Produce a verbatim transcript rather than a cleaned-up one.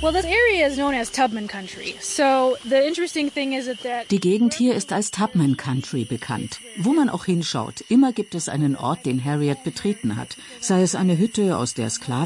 Die Gegend hier ist als Tubman Country bekannt. Wo man auch hinschaut, immer gibt es einen Ort, den Harriet betreten hat. Sei es eine Hütte, aus der Sklaven